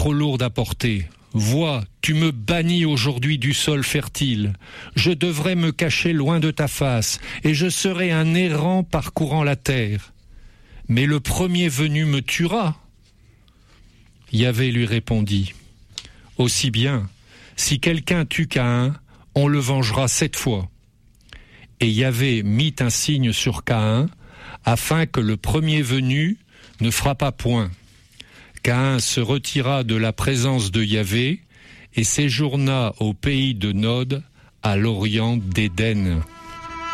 trop lourde à porter. Vois, tu me bannis aujourd'hui du sol fertile. Je devrais me cacher loin de ta face, et je serai un errant parcourant la terre. Mais le premier venu me tuera. Yahvé lui répondit, aussi bien, si quelqu'un tue Caïn, on le vengera 7 fois. Et Yahvé mit un signe sur Caïn, afin que le premier venu ne frappât point. Caïn se retira de la présence de Yahvé et séjourna au pays de Nod, à l'orient d'Éden.